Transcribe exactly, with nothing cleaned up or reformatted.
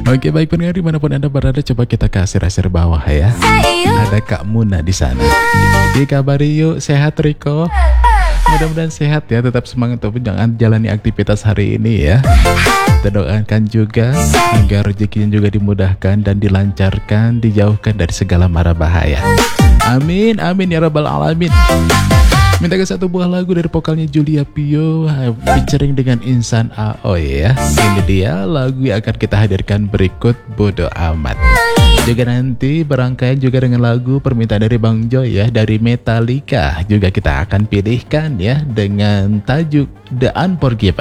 Oke, baik pendengar dimanapun Anda berada, coba kita kasih share bawah ya. Ada Kak Muna di sana. Dikabari yuk, sehat Riko. Mudah-mudahan sehat ya, tetap semangat tapi jangan jalani aktivitas hari ini ya. Kita doakan juga agar rezekinya juga dimudahkan dan dilancarkan, dijauhkan dari segala mara bahaya. Amin, amin ya rabbal alamin. Minta ke satu buah lagu dari vokalnya Julia Pio featuring dengan Insan A O ya. Ini dia lagu yang akan kita hadirkan berikut, Bodo Amat. Juga nanti berangkaian juga dengan lagu permintaan dari Bang Joy ya, dari Metallica. Juga kita akan pilihkan ya dengan tajuk The Unforgiven.